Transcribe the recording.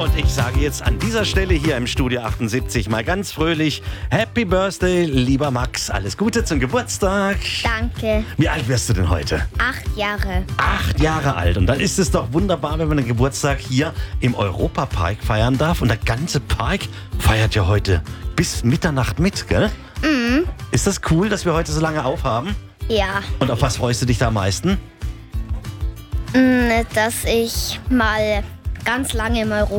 Und ich sage jetzt an dieser Stelle hier im Studio 78 mal ganz fröhlich Happy Birthday, lieber Max. Alles Gute zum Geburtstag. Danke. Wie alt wirst du denn heute? 8 Jahre. 8 Jahre alt. Und dann ist es doch wunderbar, wenn man den Geburtstag hier im Europapark feiern darf. Und der ganze Park feiert ja heute bis Mitternacht mit, gell? Mhm. Ist das cool, dass wir heute so lange aufhaben? Ja. Und auf was freust du dich da am meisten? Dass ich mal ganz lange im Europa